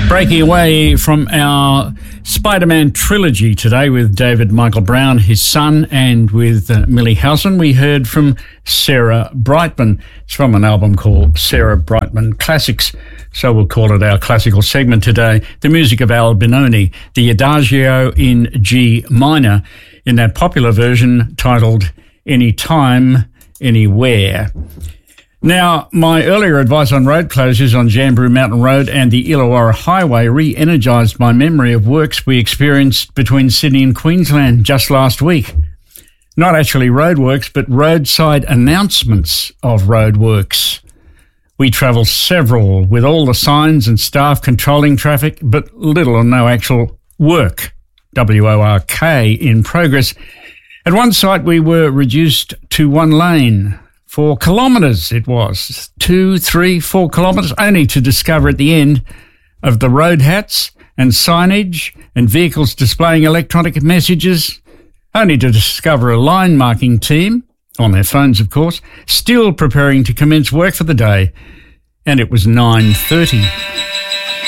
Breaking away from our Spider-Man trilogy today with David Michael Brown, his son, and with Millie Howson, we heard from Sarah Brightman. It's from an album called Sarah Brightman Classics, so we'll call it our classical segment today. The music of Al Benoni, the Adagio in G minor, in that popular version titled Anytime, Anywhere. Now, my earlier advice on road closures on Jamberoo Mountain Road and the Illawarra Highway re-energised my memory of works we experienced between Sydney and Queensland just last week. Not actually roadworks, but roadside announcements of roadworks. We travelled several with all the signs and staff controlling traffic, but little or no actual work, W-O-R-K, in progress. At one site we were reduced to one lane. 4 kilometres it was, 2, 3, 4 kilometres, only to discover at the end of the road hats and signage and vehicles displaying electronic messages, only to discover a line marking team, on their phones of course, still preparing to commence work for the day, and it was 9:30.